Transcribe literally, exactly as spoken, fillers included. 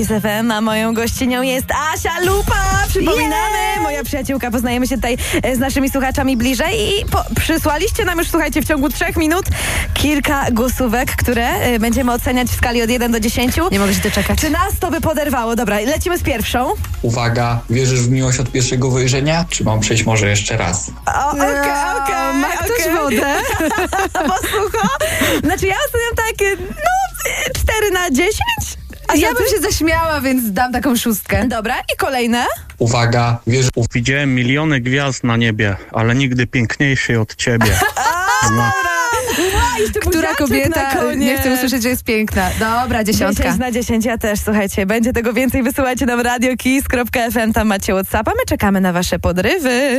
Z F M, a moją gościnią jest Asia Lupa. Przypominamy, yeah! moja przyjaciółka. Poznajemy się tutaj z naszymi słuchaczami bliżej i po, przysłaliście nam już, słuchajcie, w ciągu trzech minut kilka głosówek, które y, będziemy oceniać w skali od jeden do dziesięciu. Nie mogę się doczekać. Czy nas to by poderwało? Dobra, lecimy z pierwszą. Uwaga, wierzysz w miłość od pierwszego wejrzenia? Czy mam przejść może jeszcze raz? Okej, okej. Ma ktoś wodę? Posłucho. Znaczy ja oceniam tak, no, cztery na dziesięć. A ja bym się zaśmiała, więc dam taką szóstkę. Dobra, i kolejne. Uwaga, wierzysz... Widziałem miliony gwiazd na niebie, ale nigdy piękniejszej od ciebie. A, no. Dobra. Wow, która kobieta nie chce usłyszeć, że jest piękna. Dobra, dziesiątka. dziesięć na dziesięć, ja też, słuchajcie. Będzie tego więcej, wysyłajcie nam radio kiss kropka f m, tam macie WhatsAppa. My czekamy na wasze podrywy.